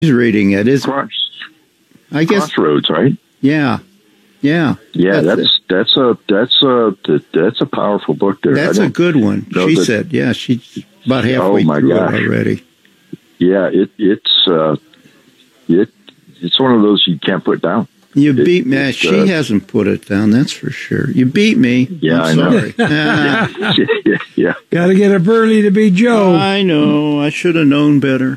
reading it. I guess Crossroads, right? Yeah. That's a powerful book. There, that's a good one. She said, yeah, she's about halfway through it already. Yeah, it's one of those you can't put down. You beat me. She hasn't put it down, that's for sure. You beat me. Yeah, I'm sorry. Yeah. Got to get up early to beat Joe. I know. I should have known better.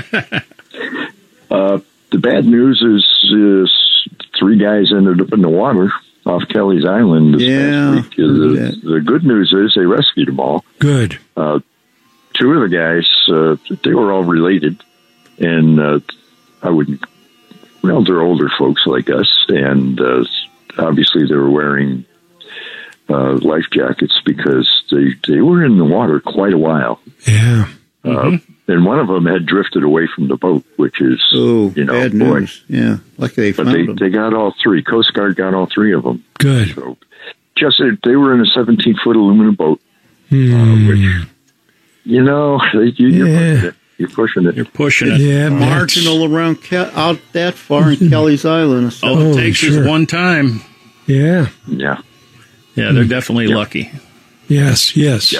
The bad news is 3 guys ended up in the water off Kelly's Island this past week. The good news is they rescued them all. Good. 2 of the guys, they were all related, and I wouldn't. Well, they're older folks like us, and obviously they were wearing life jackets because they were in the water quite a while. Yeah. And one of them had drifted away from the boat, which is, bad news. Yeah, like they found them. They got all 3. Coast Guard got all 3 of them. Good. So, just they were in a 17-foot aluminum boat, which, you're pushing it. You're pushing it. Yeah, marginal around out that far in Kelly's Island. So. All it takes is one time. Yeah. Yeah. Yeah, they're definitely lucky. Yes. Yep.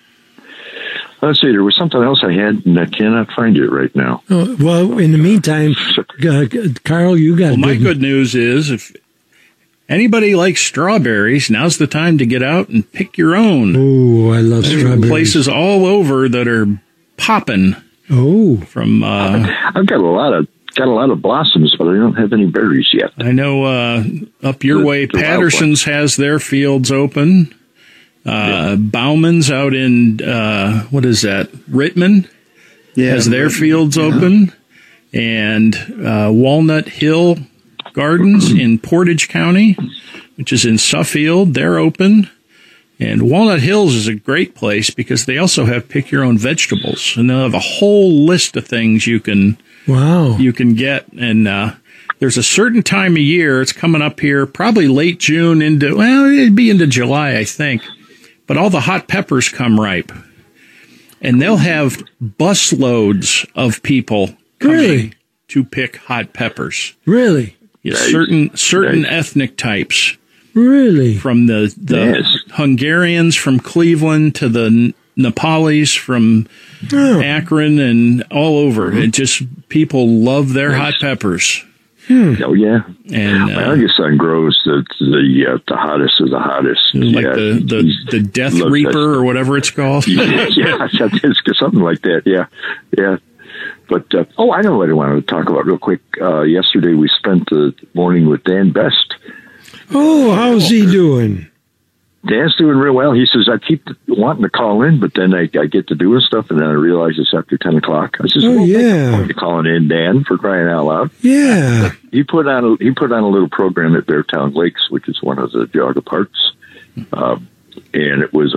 Let's see, there was something else I had, and I cannot find it right now. Oh, well, in the meantime, Carl, you got my good news is if anybody likes strawberries, now's the time to get out and pick your own. Oh, I love strawberries. Places all over that are popping. Oh. From I've got a lot of blossoms, but I don't have any berries yet. I know up your way, Patterson's has their fields open. Bauman's out in what is that? Rittman has their fields open, and Walnut Hill Gardens in Portage County, which is in Suffield, they're open. And Walnut Hills is a great place because they also have pick your own vegetables, and they'll have a whole list of things you can get. And there's a certain time of year, it's coming up here, probably late June it'd be into July, I think. But all the hot peppers come ripe, and they'll have busloads of people coming to pick hot peppers. Really? Yeah, certain ethnic types. Really? From the Hungarians from Cleveland to the Nepalis from Akron and all over. It just, people love their hot peppers. Oh, yeah. And my youngest son grows the hottest of the hottest. Like the Death Reaper or whatever it's called. It's something like that, yeah. But, I know what I wanted to talk about real quick. Yesterday we spent the morning with Dan Best. Oh, how's he doing? Dan's doing real well. He says, I keep wanting to call in, but then I get to doing stuff, and then I realize it's after 10 o'clock. I says, you're calling in, Dan, for crying out loud. Yeah. He put on a little program at Beartown Lakes, which is one of the Geauga parks. And it was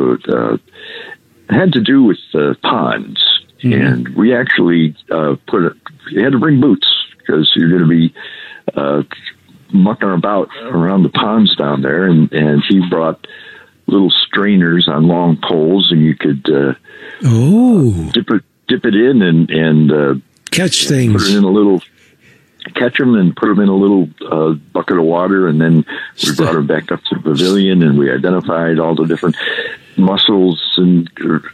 had to do with ponds. Mm-hmm. And we actually you had to bring boots because you're going to be mucking about around the ponds down there. And he brought little strainers on long poles, and you could dip it in and catch things. Put it in catch them and put them in a little bucket of water, and then we brought them back up to the pavilion, and we identified all the different mussels and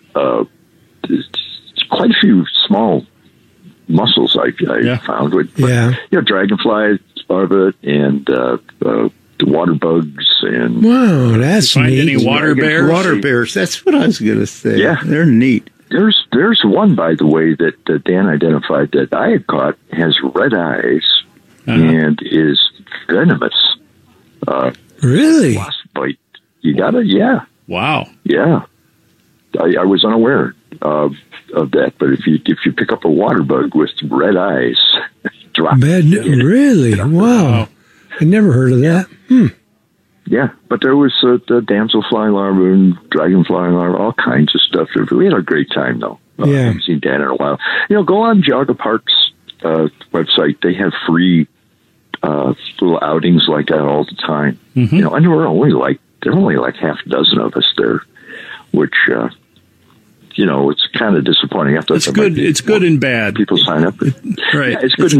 quite a few small mussels I found. Dragonfly larvae and the water bugs. And wow, that's find neat. Any water bears? Water bears. That's what I was going to say. Yeah, they're neat. There's one, by the way, that Dan identified that I had caught, has red eyes and is venomous. Really? Wasp bite. You got it? Yeah. Wow. Yeah. I was unaware of that, but if you pick up a water bug with red eyes, drop it. Really? Wow. I never heard of that. Yeah, but there was the damselfly larva and dragonfly larva, all kinds of stuff. We had a great time, though. I haven't seen Dan in a while. Go on Geauga Parks website. They have free little outings like that all the time. Mm-hmm. And there are only like half a dozen of us there, which it's kind of disappointing. It's good. It's good and bad. People sign up. Right. Yeah, it's good.